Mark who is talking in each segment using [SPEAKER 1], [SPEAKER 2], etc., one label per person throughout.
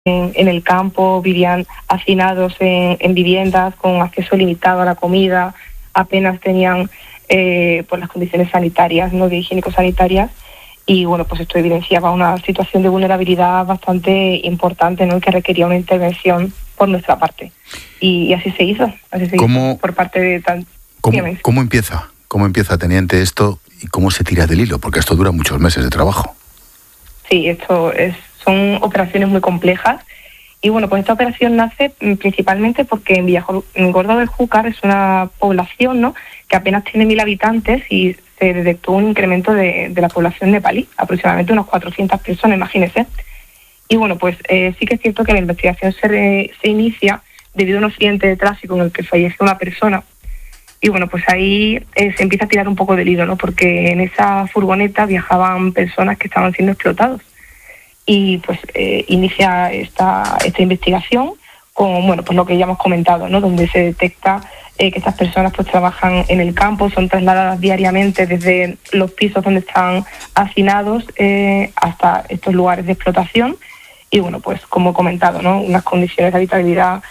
[SPEAKER 1] en el campo, vivían hacinados en viviendas con acceso limitado a la comida, apenas tenían pues las condiciones sanitarias, no de higiénico-sanitarias, y bueno, pues esto evidenciaba una situación de vulnerabilidad bastante importante, ¿no?, que requería una intervención por nuestra parte. Y así se hizo, por parte de
[SPEAKER 2] ¿Cómo empieza, teniente, esto y cómo se tira del hilo? Porque esto dura muchos meses de trabajo.
[SPEAKER 1] Sí, son operaciones muy complejas. Y bueno, pues esta operación nace principalmente porque en Villargordo del Júcar es una población, ¿no?, que apenas tiene 1.000 habitantes y se detectó un incremento de la población nepalí, aproximadamente unas 400 personas, imagínense. Y bueno, pues sí que es cierto que la investigación se inicia debido a un accidente de tráfico en el que fallece una persona. Y bueno, pues ahí se empieza a tirar un poco del hilo, ¿no?, porque en esa furgoneta viajaban personas que estaban siendo explotados. Y pues inicia esta investigación con, bueno, pues lo que ya hemos comentado, ¿no?, donde se detecta que estas personas pues trabajan en el campo, son trasladadas diariamente desde los pisos donde están hacinados hasta estos lugares de explotación. Y bueno, pues como he comentado, ¿no?, unas condiciones de habitabilidad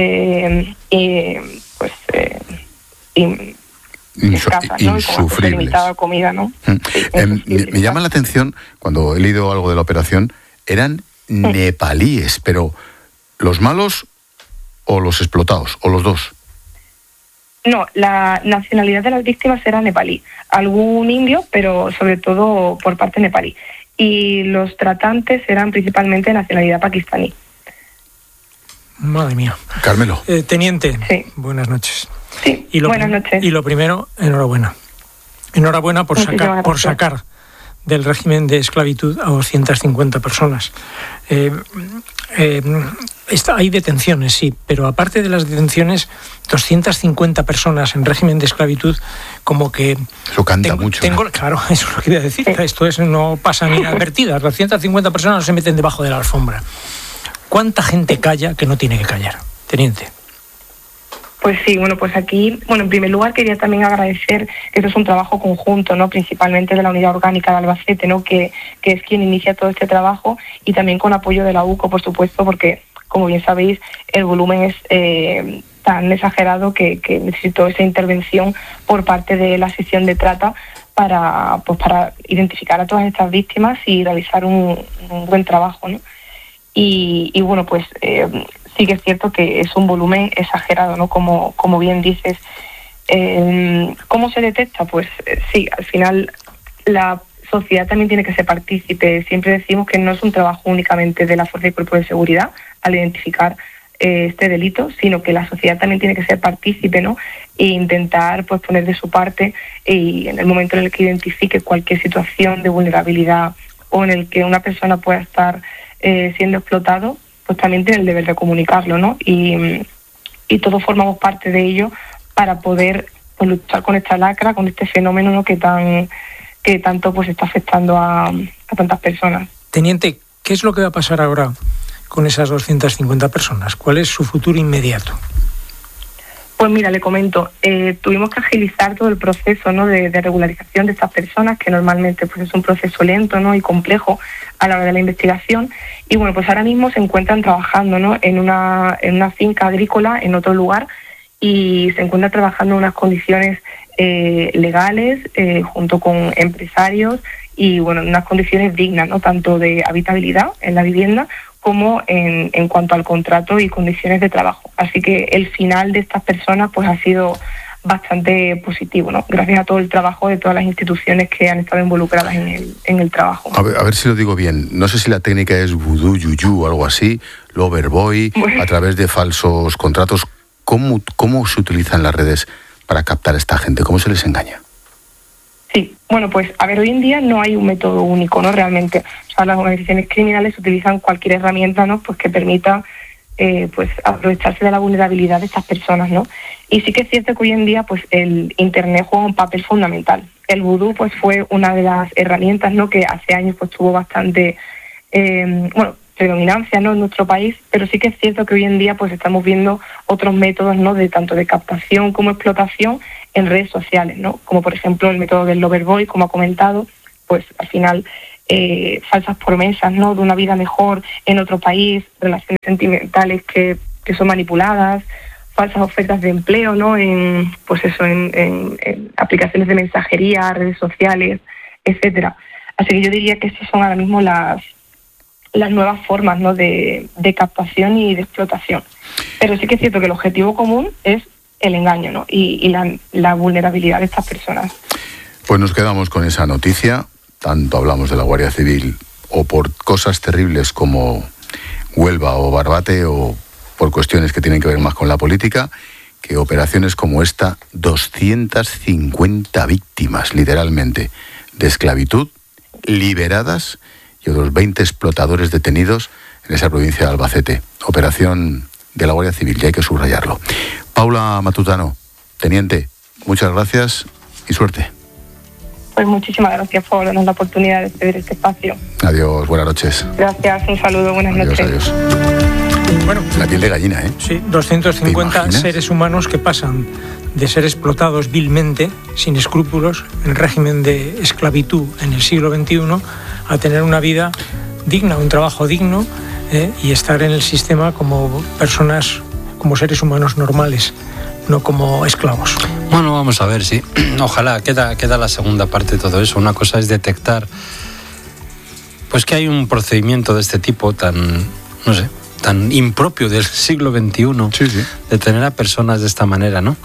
[SPEAKER 1] escasas, ¿no?,
[SPEAKER 2] insufribles,
[SPEAKER 1] limitada comida, ¿no?
[SPEAKER 2] Me llama la atención, cuando he leído algo de la operación, eran nepalíes, pero ¿los malos o los explotados, o los dos?
[SPEAKER 1] No, la nacionalidad de las víctimas era nepalí, algún indio, pero sobre todo por parte nepalí. Y los tratantes eran principalmente de nacionalidad pakistaní.
[SPEAKER 3] Madre mía.
[SPEAKER 2] Carmelo.
[SPEAKER 3] Teniente,
[SPEAKER 1] sí.
[SPEAKER 3] Buenas noches.
[SPEAKER 1] Sí, buenas noches.
[SPEAKER 3] Y lo primero, enhorabuena. Enhorabuena por sacar del régimen de esclavitud a 250 personas. Hay detenciones, sí, pero aparte de las detenciones, 250 personas en régimen de esclavitud, como que...
[SPEAKER 2] Eso canta mucho.
[SPEAKER 3] Claro, eso es lo que iba a decir. Esto no pasa ni inadvertidas. 250 personas no se meten debajo de la alfombra. ¿Cuánta gente calla que no tiene que callar, teniente?
[SPEAKER 1] Pues sí, bueno, pues aquí, en primer lugar quería también agradecer que esto es un trabajo conjunto, ¿no?, principalmente de la Unidad Orgánica de Albacete, ¿no?, que es quien inicia todo este trabajo, y también con apoyo de la UCO, por supuesto, porque, como bien sabéis, el volumen es tan exagerado que necesitó esa intervención por parte de la sección de trata para identificar a todas estas víctimas y realizar un buen trabajo, ¿no? Y bueno, pues... sí que es cierto que es un volumen exagerado, ¿no?, como bien dices. ¿Cómo se detecta? Pues sí, al final la sociedad también tiene que ser partícipe. Siempre decimos que no es un trabajo únicamente de la Fuerza y Cuerpo de Seguridad al identificar este delito, sino que la sociedad también tiene que ser partícipe, ¿no?, e intentar pues poner de su parte, y en el momento en el que identifique cualquier situación de vulnerabilidad o en el que una persona pueda estar siendo explotado, pues también tiene el deber de comunicarlo, ¿no? Y todos formamos parte de ello para poder pues, luchar con esta lacra, con este fenómeno, ¿no?, que tanto pues está afectando a tantas personas.
[SPEAKER 3] Teniente, ¿qué es lo que va a pasar ahora con esas 250 personas? ¿Cuál es su futuro inmediato?
[SPEAKER 1] Pues mira, le comento, tuvimos que agilizar todo el proceso, ¿no?, de regularización de estas personas, que normalmente pues es un proceso lento, ¿no?, y complejo a la hora de la investigación. Y bueno, pues ahora mismo se encuentran trabajando, ¿no?, en una finca agrícola en otro lugar, y se encuentran trabajando en unas condiciones legales junto con empresarios, y bueno, en unas condiciones dignas, ¿no?, tanto de habitabilidad en la vivienda como en cuanto al contrato y condiciones de trabajo. Así que el final de estas personas pues ha sido bastante positivo, ¿no?, gracias a todo el trabajo de todas las instituciones que han estado involucradas en el trabajo.
[SPEAKER 2] A ver si lo digo bien. No sé si la técnica es vudú, yuyú o algo así, loverboy, a través de falsos contratos. ¿Cómo se utilizan las redes para captar a esta gente? ¿Cómo se les engaña?
[SPEAKER 1] Sí, bueno, pues a ver, hoy en día no hay un método único, ¿no?, realmente. O sea, las organizaciones criminales utilizan cualquier herramienta, ¿no?, pues que permita pues aprovecharse de la vulnerabilidad de estas personas, ¿no? Y sí que es cierto que hoy en día pues el Internet juega un papel fundamental. El vudú pues fue una de las herramientas, ¿no?, que hace años pues tuvo bastante predominancia, ¿no?, en nuestro país, pero sí que es cierto que hoy en día pues estamos viendo otros métodos, ¿no?, de tanto de captación como explotación en redes sociales, ¿no?, como por ejemplo el método del loverboy, como ha comentado. Pues al final falsas promesas, ¿no?, de una vida mejor en otro país, relaciones sentimentales que son manipuladas, falsas ofertas de empleo, ¿no?, en aplicaciones de mensajería, redes sociales, etcétera. Así que yo diría que estas son ahora mismo las nuevas formas, ¿no?, de captación y de explotación. Pero sí que es cierto que el objetivo común es el engaño, ¿no?, y la vulnerabilidad de estas personas.
[SPEAKER 2] Pues nos quedamos con esa noticia. Tanto hablamos de la Guardia Civil o por cosas terribles como Huelva o Barbate, o por cuestiones que tienen que ver más con la política, que operaciones como esta, 250 víctimas, literalmente, de esclavitud, liberadas, y otros 20 explotadores detenidos en esa provincia de Albacete. Operación de la Guardia Civil, y hay que subrayarlo. Paula Matutano, teniente, muchas gracias y suerte.
[SPEAKER 1] Pues muchísimas gracias por darnos la oportunidad de ceder este espacio.
[SPEAKER 2] Adiós, buenas noches.
[SPEAKER 1] Gracias, un saludo, buenas noches.
[SPEAKER 2] Adiós.
[SPEAKER 3] Bueno,
[SPEAKER 2] la piel de gallina, ¿eh?
[SPEAKER 3] Sí, 250 seres humanos que pasan de ser explotados vilmente, sin escrúpulos, en régimen de esclavitud en el siglo XXI, a tener una vida digna, un trabajo digno, y estar en el sistema como personas, como seres humanos normales, no como esclavos.
[SPEAKER 4] Bueno, vamos a ver, sí. Ojalá, queda la segunda parte de todo eso. Una cosa es detectar pues que hay un procedimiento de este tipo tan impropio del siglo XXI, sí. De tener a personas de esta manera, ¿no?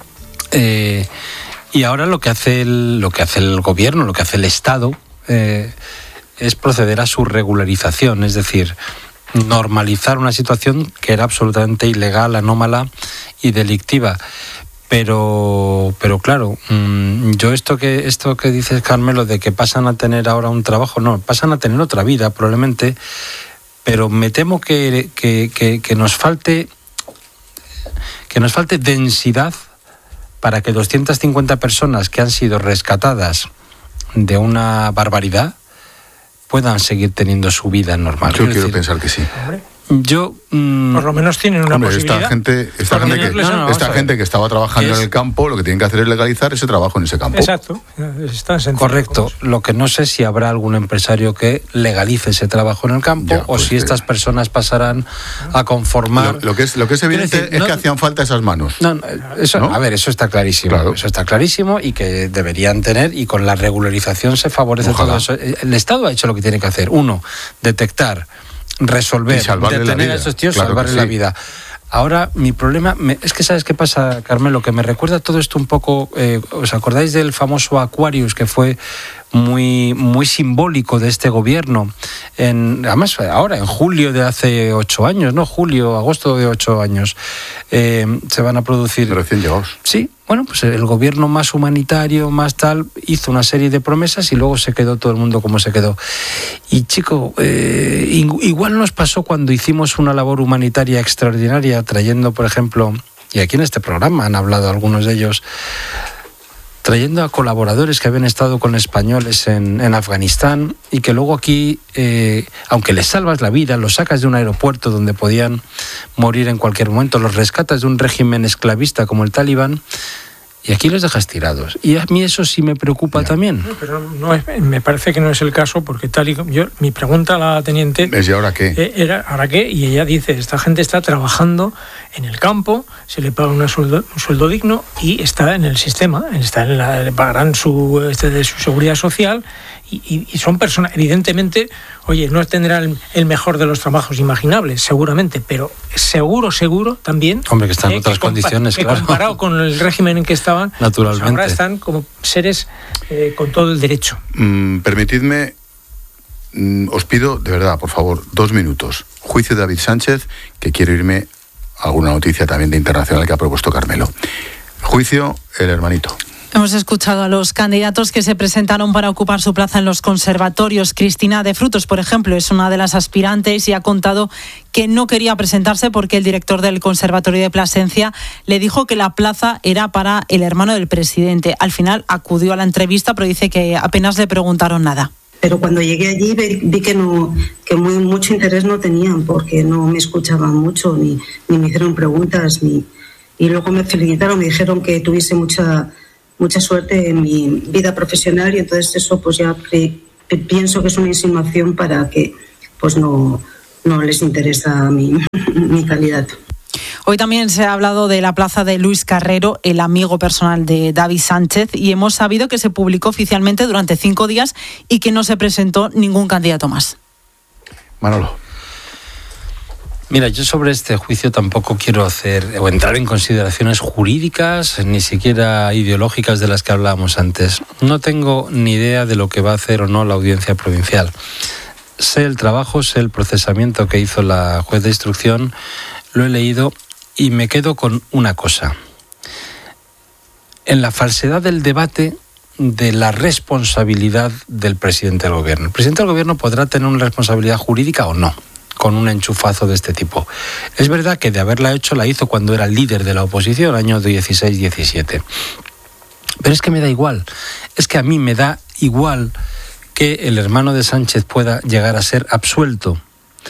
[SPEAKER 4] Y ahora lo que hace el gobierno, lo que hace el Estado, es proceder a su regularización, es decir, normalizar una situación que era absolutamente ilegal, anómala y delictiva. Pero claro, yo esto que dices, Carmelo, de que pasan a tener ahora un trabajo, no, pasan a tener otra vida probablemente, pero me temo que nos falte densidad para que 250 personas que han sido rescatadas de una barbaridad puedan seguir teniendo su vida normal.
[SPEAKER 2] Yo quiero pensar que sí.
[SPEAKER 3] Por lo menos tienen una posibilidad.
[SPEAKER 2] Esta gente que estaba trabajando en el campo, lo que tienen que hacer es legalizar ese trabajo en ese campo.
[SPEAKER 3] Exacto.
[SPEAKER 4] Correcto. Lo que no sé si habrá algún empresario que legalice ese trabajo en el campo, o si estas personas pasarán a conformar.
[SPEAKER 2] Lo que es evidente es que hacían falta esas manos.
[SPEAKER 4] A ver, eso está clarísimo. Claro. Eso está clarísimo y que deberían tener, y con la regularización se favorece todo eso. El Estado ha hecho lo que tiene que hacer. Uno, detectar, resolver, detener a esos tíos, salvarle la vida. Ahora, mi problema es que, ¿sabes qué pasa, Carmelo? Que me recuerda todo esto un poco, ¿os acordáis del famoso Aquarius, que fue muy, muy simbólico de este gobierno? Además, ahora, en julio de hace 8 años, ¿no? Agosto de 8 años, se van a producir...
[SPEAKER 2] Recién llegados.
[SPEAKER 4] Sí. Bueno, pues el gobierno más humanitario, más tal, hizo una serie de promesas y luego se quedó todo el mundo como se quedó. Y chico, igual nos pasó cuando hicimos una labor humanitaria extraordinaria, trayendo, por ejemplo, y aquí en este programa han hablado algunos de ellos, trayendo a colaboradores que habían estado con españoles en Afganistán, y que luego aquí, aunque les salvas la vida, los sacas de un aeropuerto donde podían morir en cualquier momento, los rescatas de un régimen esclavista como el Talibán, y aquí los dejas tirados. Y a mí eso sí me preocupa también.
[SPEAKER 3] Pero me parece que no es el caso, porque mi pregunta a la teniente
[SPEAKER 2] es: ¿y ahora qué?
[SPEAKER 3] Era ¿ahora qué? Y ella dice, esta gente está trabajando en el campo, se le paga un sueldo digno y está en el sistema, le pagarán su seguridad social, y son personas, evidentemente, oye, no tendrá el mejor de los trabajos imaginables, seguramente, pero seguro también.
[SPEAKER 4] Hombre, que están en otras condiciones, claro.
[SPEAKER 3] Comparado con el régimen en que estaban,
[SPEAKER 4] naturalmente,
[SPEAKER 3] pues ahora están como seres con todo el derecho.
[SPEAKER 2] Permitidme, os pido, de verdad, por favor, 2 minutos. Juicio de David Sánchez, que quiero irme a alguna noticia también de internacional que ha propuesto Carmelo. Juicio, el hermanito.
[SPEAKER 5] Hemos escuchado a los candidatos que se presentaron para ocupar su plaza en los conservatorios. Cristina de Frutos, por ejemplo, es una de las aspirantes y ha contado que no quería presentarse porque el director del Conservatorio de Plasencia le dijo que la plaza era para el hermano del presidente. Al final acudió a la entrevista, pero dice que apenas le preguntaron nada.
[SPEAKER 6] Pero cuando llegué allí vi que mucho interés no tenían, porque no me escuchaban mucho, ni me hicieron preguntas, y luego me felicitaron, me dijeron que tuviese mucha suerte en mi vida profesional, y entonces eso pues ya pienso que es una insinuación para que pues no les interesa mi calidad.
[SPEAKER 5] Hoy también se ha hablado de la plaza de Luis Carrero, el amigo personal de David Sánchez, y hemos sabido que se publicó oficialmente durante 5 días y que no se presentó ningún candidato más.
[SPEAKER 2] Manolo.
[SPEAKER 4] Mira, yo sobre este juicio tampoco quiero entrar en consideraciones jurídicas, ni siquiera ideológicas de las que hablábamos antes. No tengo ni idea de lo que va a hacer o no la audiencia provincial. Sé el trabajo, sé el procesamiento que hizo la juez de instrucción, lo he leído y me quedo con una cosa. En la falsedad del debate de la responsabilidad del presidente del gobierno. El presidente del gobierno podrá tener una responsabilidad jurídica o no con un enchufazo de este tipo. Es verdad que de haberla hecho la hizo cuando era líder de la oposición, años 16-17. Pero es que me da igual. Es que a mí me da igual que el hermano de Sánchez pueda llegar a ser absuelto.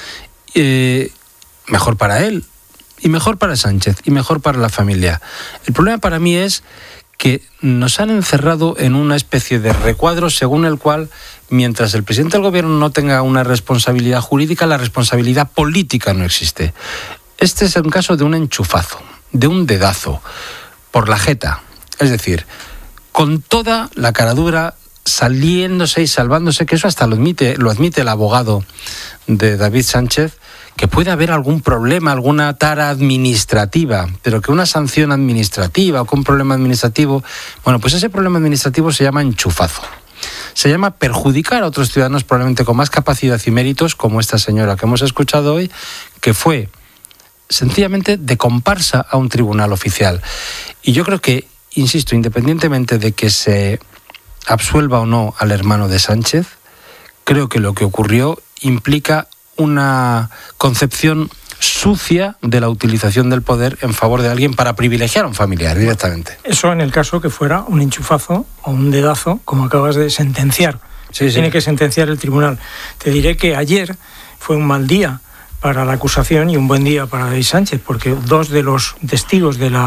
[SPEAKER 4] Mejor para él, y mejor para Sánchez, y mejor para la familia. El problema para mí es que nos han encerrado en una especie de recuadro según el cual, mientras el presidente del gobierno no tenga una responsabilidad jurídica, la responsabilidad política no existe. Este es un caso de un enchufazo, de un dedazo, por la jeta. Es decir, con toda la caradura, saliéndose y salvándose, que eso hasta lo admite el abogado de David Sánchez, que puede haber algún problema, alguna tara administrativa, pero que una sanción administrativa o que un problema administrativo, bueno, pues ese problema administrativo se llama enchufazo. Se llama perjudicar a otros ciudadanos probablemente con más capacidad y méritos, como esta señora que hemos escuchado hoy, que fue sencillamente de comparsa a un tribunal oficial. Y yo creo que, insisto, independientemente de que se absuelva o no al hermano de Sánchez, creo que lo que ocurrió implica una concepción sucia de la utilización del poder en favor de alguien para privilegiar a un familiar directamente.
[SPEAKER 3] Eso en el caso que fuera un enchufazo o un dedazo, como acabas de sentenciar.
[SPEAKER 4] Sí.
[SPEAKER 3] Tiene que sentenciar el tribunal. Te diré que ayer fue un mal día para la acusación y un buen día para David Sánchez, porque 2 de los testigos de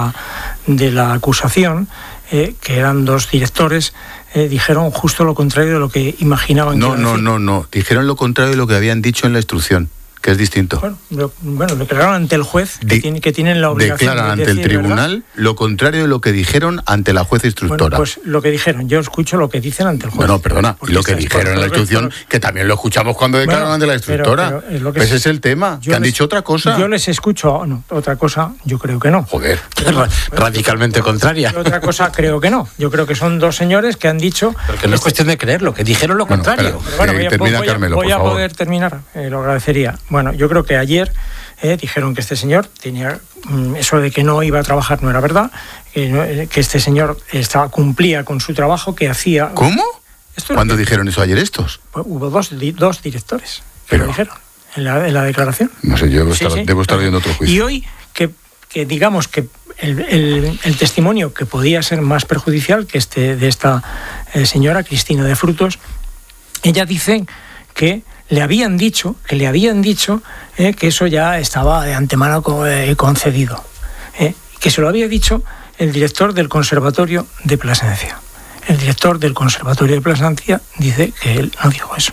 [SPEAKER 3] la acusación, que eran 2 directores, dijeron justo lo contrario de lo que imaginaban.
[SPEAKER 2] No. Dijeron lo contrario de lo que habían dicho en la instrucción, que es distinto.
[SPEAKER 3] Bueno, declararon ante el juez que tienen la obligación
[SPEAKER 2] declaran
[SPEAKER 3] de
[SPEAKER 2] ante
[SPEAKER 3] decir,
[SPEAKER 2] el tribunal, ¿verdad?, lo contrario de lo que dijeron ante la juez instructora.
[SPEAKER 3] Bueno, pues lo que dijeron, yo escucho lo que dicen ante el juez.
[SPEAKER 2] No, perdona, y lo que dijeron en la instrucción, que también lo escuchamos cuando declararon ante la instructora. Pero ese es el tema, que han dicho otra cosa.
[SPEAKER 3] Yo les escucho, otra cosa, yo creo que no.
[SPEAKER 2] Joder,
[SPEAKER 4] radicalmente contraria.
[SPEAKER 3] Otra cosa creo que no. Yo creo que son 2 señores que han dicho...
[SPEAKER 4] Porque no es cuestión de creerlo, que dijeron lo contrario.
[SPEAKER 3] Voy a poder terminar, lo agradecería. Bueno, yo creo que ayer dijeron que este señor tenía eso de que no iba a trabajar, no era verdad, que este señor cumplía con su trabajo, que hacía...
[SPEAKER 2] ¿Cómo? ¿Cuándo dijeron eso ayer estos?
[SPEAKER 3] Pues hubo 2 directores que lo dijeron en la declaración.
[SPEAKER 2] No sé, yo debo estar viendo otro juicio.
[SPEAKER 3] Y hoy que digamos que el testimonio que podía ser más perjudicial que de esta señora Cristina de Frutos, ella dice que le habían dicho que eso ya estaba de antemano concedido, que se lo había dicho el director del Conservatorio de Plasencia. El director del Conservatorio de Plasencia dice que él no dijo eso.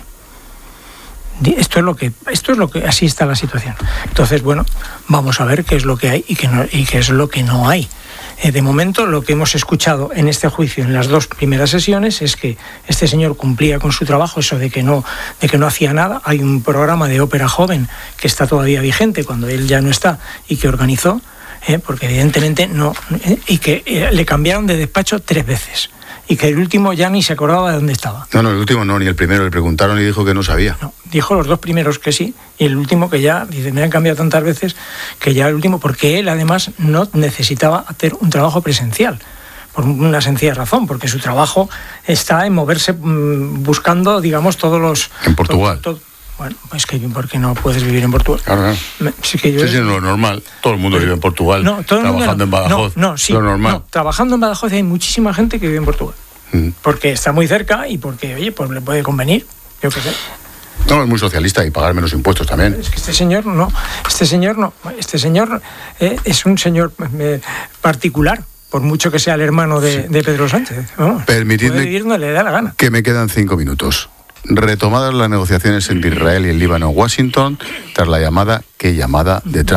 [SPEAKER 3] Esto es lo que así está la situación. Entonces, bueno, vamos a ver qué es lo que hay y qué es lo que no hay. De momento, lo que hemos escuchado en este juicio en las 2 primeras sesiones es que este señor cumplía con su trabajo, eso de que no hacía nada. Hay un programa de ópera joven que está todavía vigente cuando él ya no está y que organizó, porque evidentemente no, y que le cambiaron de despacho 3 veces. Y que el último ya ni se acordaba de dónde estaba.
[SPEAKER 2] No, el último no, ni el primero. Le preguntaron y dijo que no sabía.
[SPEAKER 3] No, dijo los 2 primeros que sí, y el último que ya, dice, me han cambiado tantas veces que ya el último, porque él además no necesitaba hacer un trabajo presencial, por una sencilla razón, porque su trabajo está en moverse buscando, digamos, todos los...
[SPEAKER 2] En Portugal.
[SPEAKER 3] Bueno, pues que ¿por qué no puedes vivir en Portugal?
[SPEAKER 2] Claro.
[SPEAKER 3] Sí, que
[SPEAKER 2] es lo normal. Todo el mundo vive en Portugal. No, trabajando en Badajoz. Lo normal. No,
[SPEAKER 3] trabajando en Badajoz hay muchísima gente que vive en Portugal. Porque está muy cerca y porque, oye, pues le puede convenir. Yo qué sé.
[SPEAKER 2] No, es muy socialista y pagar menos impuestos también.
[SPEAKER 3] Es que este señor es un señor particular, por mucho que sea el hermano de Pedro Sánchez. Vamos,
[SPEAKER 2] permitidme
[SPEAKER 3] puede vivir donde le da la gana.
[SPEAKER 2] Que me quedan 5 minutos. Retomadas las negociaciones entre Israel y el Líbano en Washington tras la llamada de Trump.